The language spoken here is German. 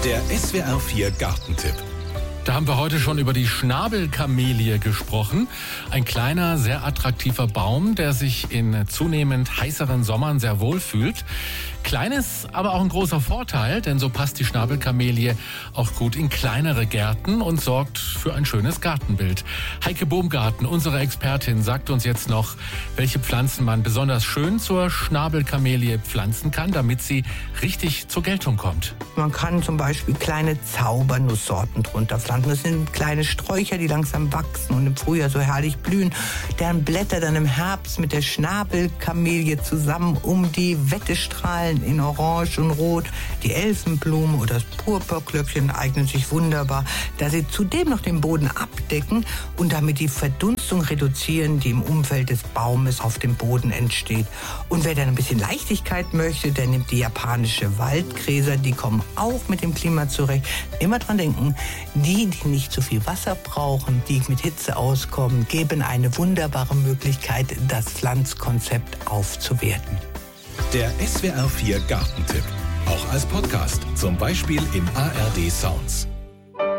Der SWR4 Gartentipp. Da haben wir heute schon über die Schnabelkamelie gesprochen. Ein kleiner, sehr attraktiver Baum, der sich in zunehmend heißeren Sommern sehr wohl fühlt. Kleines, aber auch ein großer Vorteil, denn so passt die Schnabelkamelie auch gut in kleinere Gärten und sorgt für ein schönes Gartenbild. Heike Baumgarten, unsere Expertin, sagt uns jetzt noch, welche Pflanzen man besonders schön zur Schnabelkamelie pflanzen kann, damit sie richtig zur Geltung kommt. Man kann zum Beispiel kleine Zaubernusssorten drunter pflanzen. Das sind kleine Sträucher, die langsam wachsen und im Frühjahr so herrlich blühen, deren Blätter dann im Herbst mit der Schnabelkamelie zusammen um die Wette strahlen in Orange und Rot. Die Elfenblume oder das Purpurglöckchen eignen sich wunderbar, da sie zudem noch den Boden abdecken und damit die Verdunstung reduzieren, die im Umfeld des Baumes auf dem Boden entsteht. Und wer dann ein bisschen Leichtigkeit möchte, der nimmt die japanische Waldgräser, die kommen auch mit dem Klima zurecht. Immer dran denken, die nicht zu viel Wasser brauchen, die mit Hitze auskommen, geben eine wunderbare Möglichkeit, das Pflanzkonzept aufzuwerten. Der SWR4 Gartentipp. Auch als Podcast, zum Beispiel im ARD Sounds.